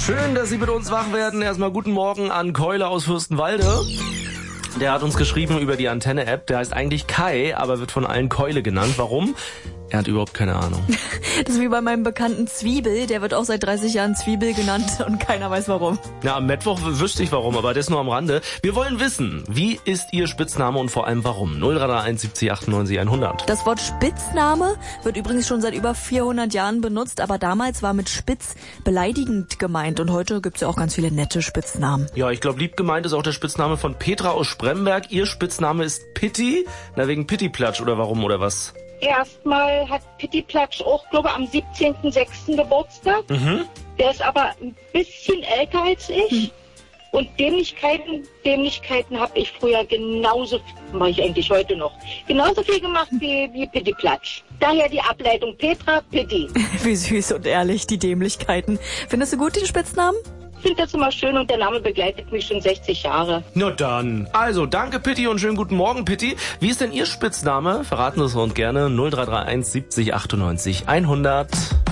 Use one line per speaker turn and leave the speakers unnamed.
Schön, dass Sie mit uns wach werden. Erstmal guten Morgen an Keule aus Fürstenwalde. Der hat uns geschrieben über die Antenne-App. Der heißt eigentlich Kai, aber wird von allen Keule genannt. Warum? Er hat überhaupt keine Ahnung.
Das ist wie bei meinem Bekannten Zwiebel. Der wird auch seit 30 Jahren Zwiebel genannt und keiner weiß warum.
Ja, am Mittwoch wüsste ich warum, aber das nur am Rande. Wir wollen wissen, wie ist Ihr Spitzname und vor allem warum? 0331 70 98 100.
Das Wort Spitzname wird übrigens schon seit über 400 Jahren benutzt, aber damals war mit Spitz beleidigend gemeint und heute gibt's ja auch ganz viele nette Spitznamen.
Ja, ich glaube, lieb gemeint ist auch der Spitzname von Petra aus Spremberg. Ihr Spitzname ist Pitti? Na, wegen Pittiplatsch oder warum oder was?
Erstmal hat Pittiplatsch auch, glaube ich, am 17.06. Geburtstag. Der ist aber ein bisschen älter als ich. Und Dämlichkeiten habe ich früher genauso, mache ich eigentlich heute noch, genauso viel gemacht wie Pittiplatsch. Daher die Ableitung Petra, Pitti.
Wie süß und ehrlich, die Dämlichkeiten. Findest du gut den Spitznamen?
Ich finde das immer schön und der Name begleitet mich schon 60 Jahre.
Na dann. Also, danke Pitti und schönen guten Morgen, Pitti. Wie ist denn Ihr Spitzname? Verraten Sie es uns gerne. 0331 70 98 100.